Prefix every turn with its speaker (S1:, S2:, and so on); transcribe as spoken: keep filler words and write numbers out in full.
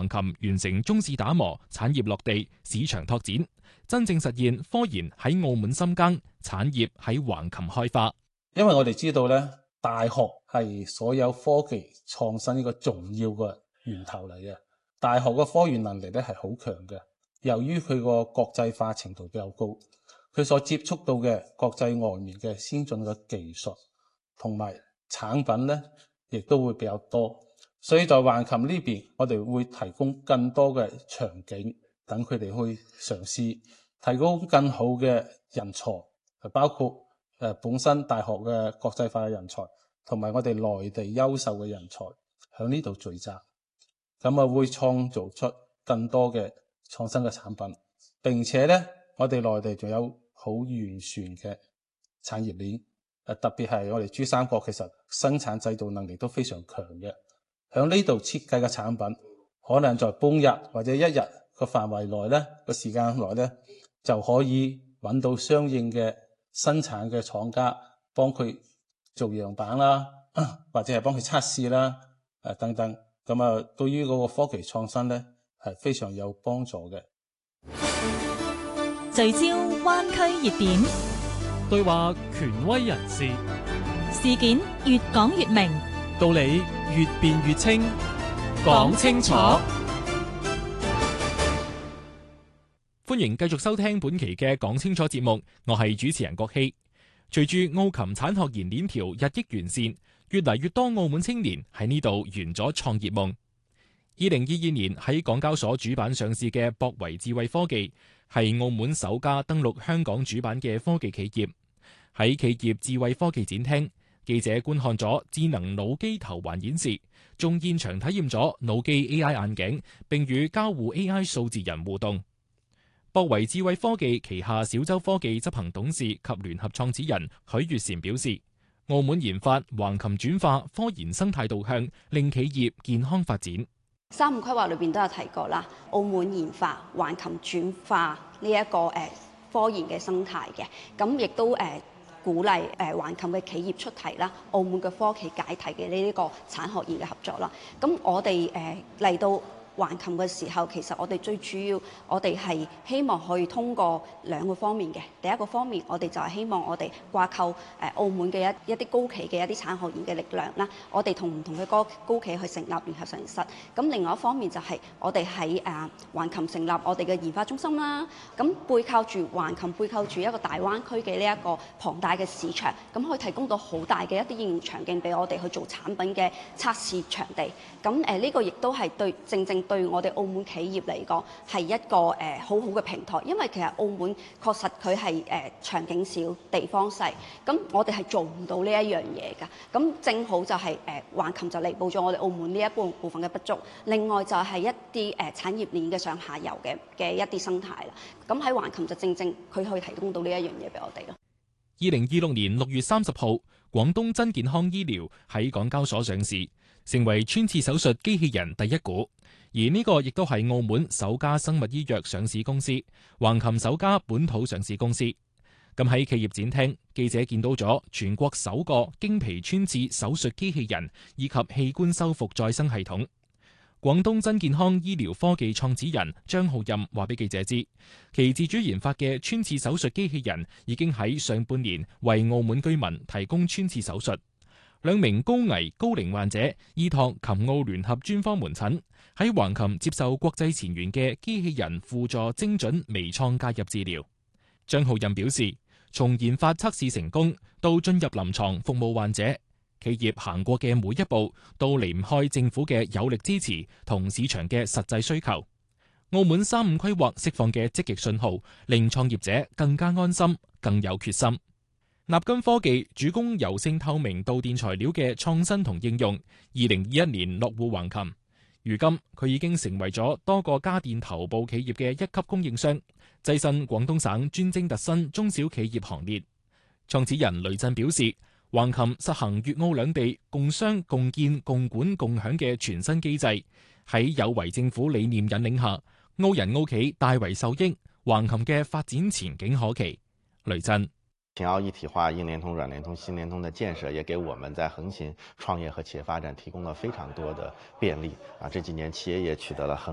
S1: 橫琴完成中試打磨、產業落地、市場拓展，真正實現科研喺澳門深耕，產業喺橫琴開花。
S2: 因為我哋知道咧，大學係所有科技創新一個重要嘅源頭嚟嘅。大學嘅科研能力咧係好強嘅，由於佢個國際化程度比較高，佢所接觸到嘅國際外面嘅先進嘅技術同埋產品咧，亦都會比較多。所以在橫琴呢邊，我哋會提供更多嘅場景，等佢哋去嘗試，提供更好嘅人才，包括誒本身大學嘅國際化嘅人才，同埋我哋內地優秀嘅人才喺呢度聚集，咁啊會創造出更多嘅創新嘅產品。並且咧，我哋內地仲有好完善嘅產業鏈，誒特別係我哋珠三角其實生產製造能力都非常強嘅。喺呢度設計嘅產品，可能在半日或者一日個範圍內咧，個時間內咧，就可以揾到相應嘅生產嘅廠家幫佢做樣板啦，或者係幫佢測試啦，誒等等。咁啊，對於嗰個科技創新咧，係非常有幫助嘅。
S3: 聚焦灣區熱點，
S4: 對話權威人士，
S3: 事件越講越明，
S4: 道理越辯越清，講清楚。
S1: 歡迎繼續收聽本期嘅講清楚節目，我係主持人郭希。隨住澳琴產學研鏈條日益完善，越嚟越多澳門青年喺呢度圓咗創業夢。二零二二年喺港交所主板上市嘅博維智慧科技，係澳門首家登陸香港主板嘅科技企業。喺企業智慧科技展廳，記者觀看咗智能腦機頭環演示，仲現場體驗咗腦機 A I 眼鏡，並與交互 A I 數字人互動。博維智慧科技旗下小洲科技執行董事及聯合創始人許月嬋表示，澳門研發橫琴轉化科研生態導向，令企業健康發展。
S5: 三五規劃裏邊都有提過啦，澳門研發橫琴轉化呢一個誒科研嘅生態嘅，咁亦都誒鼓勵誒橫琴嘅企業出題啦，澳門嘅科技解題嘅呢一個產學研嘅合作啦。咁我哋誒嚟到橫琴嘅時候，其實我哋最主要，我哋係希望可以通過兩個方面嘅。第一個方面，我哋就係希望我哋掛鈎誒澳門嘅一一啲高企嘅一啲產學研嘅力量啦，我哋同唔同嘅高高企去成立聯合實驗室。咁另外一方面就係我哋喺誒橫琴成立我哋嘅研發中心啦。咁背靠住橫琴，背靠住一個大灣區嘅呢一個龐大嘅市場，咁可以提供到好大嘅一啲應用場景俾我哋去做產品嘅測試場地。咁誒呢個亦都係對正正對我哋澳門企業嚟講係一個誒、呃、好好嘅平台，因為其實澳門確實佢係誒場景少、地方細，咁我哋係做唔到呢一樣嘢㗎。咁正好就係誒橫琴就彌補咗我哋澳門呢一部部分嘅不足。另外就係一啲誒、呃、產業鏈嘅上下游嘅嘅一啲生態啦。咁喺橫琴就正正佢可以提供到呢一樣嘢俾我哋咯。
S1: 二零二六年六月三十號，廣東真健康醫療喺港交所上市，成為穿刺手術機器人第一股。而呢個亦都係澳門首家生物醫藥上市公司，橫琴首家本土上市公司。咁喺企業展廳，記者見到咗全國首個經皮穿刺手術機器人以及器官修復再生系統。廣東真健康醫療科技創始人張浩任話俾記者知，其自主研發嘅穿刺手術機器人已經喺上半年為澳門居民提供穿刺手術。兩名高危高齡患者依託琴澳聯合專科門診，喺橫琴接受國際前沿嘅機器人輔助精準微創介入治療。張浩任表示，從研發測試成功到進入臨床服務患者，企業行過嘅每一步都離唔開政府嘅有力支持同市場嘅實際需求。澳門三五規劃釋放嘅積極信號，令創業者更加安心，更有決心。納金科技主攻柔性透明導電材料嘅創新同應用，二零二一年落戶橫琴。如今佢已經成為咗多個家電頭部企業嘅一級供應商，躋身廣東省專精特新中小企業行列。創始人雷震表示，橫琴實行粵澳兩地共商共建共管共享嘅全新機制，喺有為政府理念引領下，澳人澳企大為受益，橫琴嘅發展前景可期。雷震。
S6: 秦澳一體化、硬聯通、軟聯通、新聯通的建設，也給我們在橫琴創業和企業發展提供了非常多的便利啊！這幾年企業也取得了很